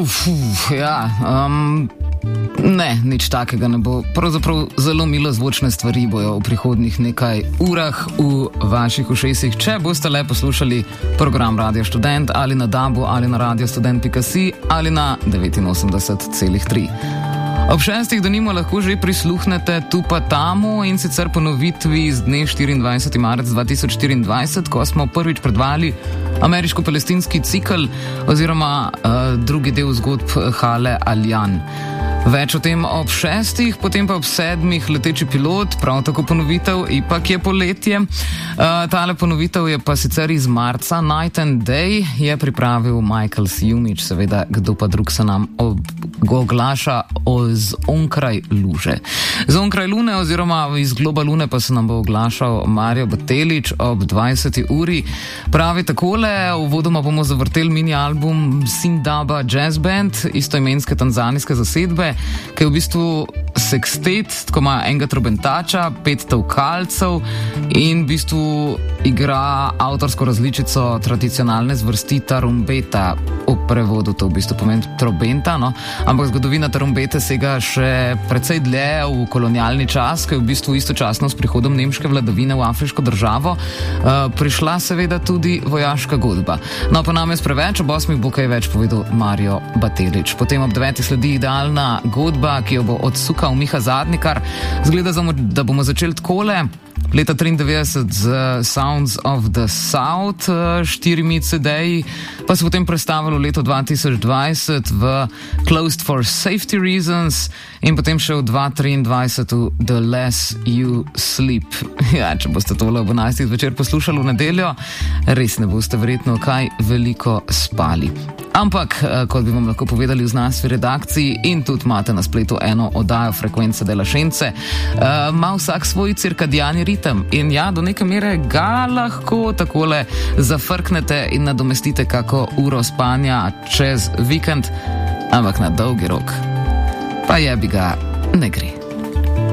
Ne, nič takega ne bo. Pravzaprav zelo milozvočne stvari bojo v prihodnjih nekaj urah v vaših ušesih, če boste le poslušali program Radio Študent ali na DAB-u ali na radiostudent.si ali na 89,3. Ob 6. denimo lahko že prisluhnete Tu pa tamu, in sicer ponovitvi z dne 24. marec 2024, ko smo prvič predvali ameriško-palestinski cikel oziroma drugi del zgodb Hale Aljan. Več o tem ob 6, potem pa ob 7 Leteči pilot, prav tako ponovitev, ipak je poletje. Tale ponovitev je pa sicer iz marca, Night and Day je pripravil Michael Sjumić, seveda kdo pa drug se nam oglaša z onkraj luže. Z onkraj lune oziroma iz globa lune pa se nam bo oglašal Mario Batelić ob 20. uri. Pravi takole, uvodoma bomo zavrteli mini album Sindaba Jazz Band, istoimenske tanzanijske zasedbe, ki je v bistvu sekstet, tako ima enega trobentača, 5 tavkalcev in v bistvu igra avtorsko različico tradicionalne zvrsti tarumbeta. V prevodu to v bistvu pomeni trobenta, no? Ampak zgodovina tarumbete sega še precej dlje v kolonialni čas, ki je v bistvu istočasno s prihodom nemške vladavine v afriško državo prišla seveda tudi vojaška godba. No, pa nam je preveč, ob 8 bo kaj več povedal Mario Batelić. Potem ob 9 sledi idealna godba, ki jo bo odsukal Miha Zadnikar. Zgleda, da bomo začeli takole. Leta 93 z Sounds of the South, 4 CD-ji, pa se potem prestavilo leto 2020 v Closed for Safety Reasons in potem še v 2023 The Less You Sleep. Ja, če boste tole ob 11 zvečer poslušali v nedeljo, res ne boste verjetno kaj veliko spali. Ampak, kot bi vam lahko povedali v znanstveni redakciji in tudi imate na spletu eno oddajo Frekvence della Science, ima vsak svoj cirkadiani ritem in ja, do neke mere ga lahko takole zafrknete in nadomestite kako uro spanja čez vikend, ampak na dolgi rok pa jebi ga ne gre.